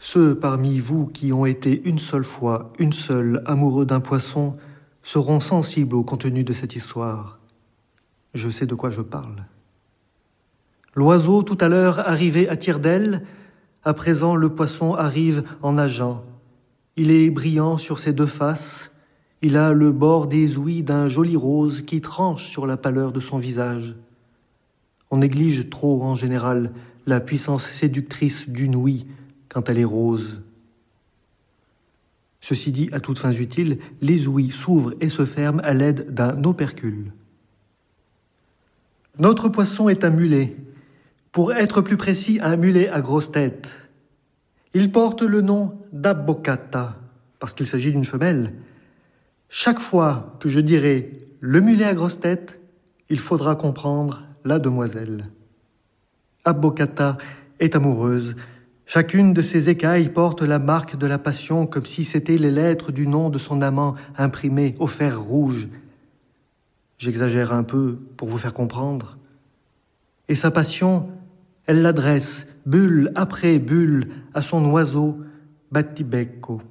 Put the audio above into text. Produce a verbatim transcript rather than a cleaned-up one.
Ceux parmi vous qui ont été une seule fois, une seule, amoureux d'un poisson, seront sensibles au contenu de cette histoire. Je sais de quoi je parle. L'oiseau, tout à l'heure, arrivait à tire-d'aile. À présent, le poisson arrive en nageant. Il est brillant sur ses deux faces. Il a le bord des ouïes d'un joli rose qui tranche sur la pâleur de son visage. On néglige trop, en général, la puissance séductrice d'une ouïe quand elle est rose. Ceci dit, à toutes fins utiles, les ouïes s'ouvrent et se ferment à l'aide d'un opercule. Notre poisson est un mulet. Pour être plus précis, un mulet à grosse tête. Il porte le nom d'Abbocata, parce qu'il s'agit d'une femelle. Chaque fois que je dirai « le mulet à grosse tête », il faudra comprendre la demoiselle. Abbocata est amoureuse. Chacune de ses écailles porte la marque de la passion comme si c'étaient les lettres du nom de son amant imprimées au fer rouge. J'exagère un peu pour vous faire comprendre. Et sa passion, elle l'adresse, bulle après bulle, à son oiseau Battibecco.